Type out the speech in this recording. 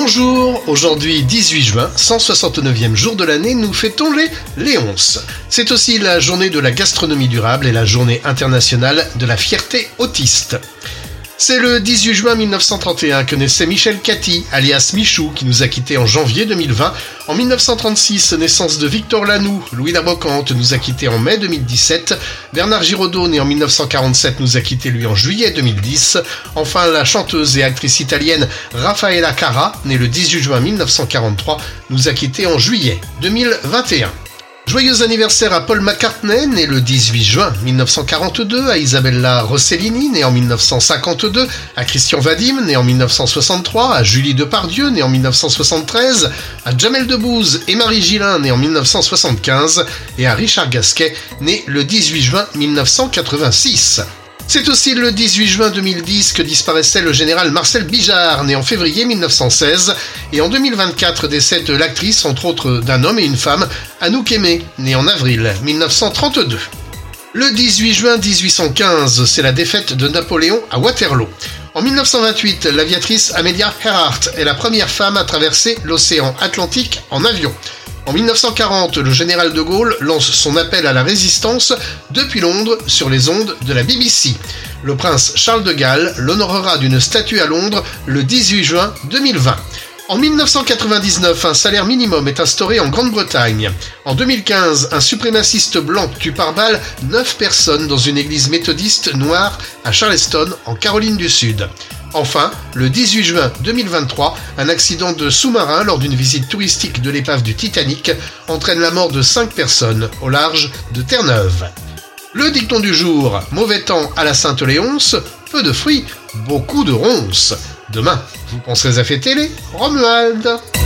Bonjour, aujourd'hui 18 juin, 169e jour de l'année, nous fêtons les Léonces. C'est aussi la journée de la gastronomie durable et la journée internationale de la fierté autiste. C'est le 18 juin 1931 que naissait Michel Cathy, alias Michou, qui nous a quittés en janvier 2020. En 1936, naissance de Victor Lanoux. Louis Labrocante nous a quittés en mai 2017. Bernard Giraudot, né en 1947, nous a quittés lui en juillet 2010. Enfin, la chanteuse et actrice italienne Raffaella Carrà, née le 18 juin 1943, nous a quittés en juillet 2021. Joyeux anniversaire à Paul McCartney, né le 18 juin 1942, à Isabella Rossellini, née en 1952, à Christian Vadim, né en 1963, à Julie Depardieu, née en 1973, à Jamel Debbouze et Marie Gillin, née en 1975, et à Richard Gasquet, né le 18 juin 1986. C'est aussi le 18 juin 2010 que disparaissait le général Marcel Bijard, né en février 1916, et en 2024 décède l'actrice, entre autres d'un homme et une femme, Anouk Aimée, née en avril 1932. Le 18 juin 1815, c'est la défaite de Napoléon à Waterloo. En 1928, l'aviatrice Amelia Earhart est la première femme à traverser l'océan Atlantique en avion. En 1940, le général de Gaulle lance son appel à la résistance depuis Londres sur les ondes de la BBC. Le prince Charles de Galles l'honorera d'une statue à Londres le 18 juin 2020. En 1999, un salaire minimum est instauré en Grande-Bretagne. En 2015, un suprémaciste blanc tue par balle 9 personnes dans une église méthodiste noire à Charleston, en Caroline du Sud. Enfin, le 18 juin 2023, un accident de sous-marin lors d'une visite touristique de l'épave du Titanic entraîne la mort de 5 personnes au large de Terre-Neuve. Le dicton du jour, mauvais temps à la Sainte-Léonce, peu de fruits, beaucoup de ronces. Demain, vous penserez à fêter les Romualdes.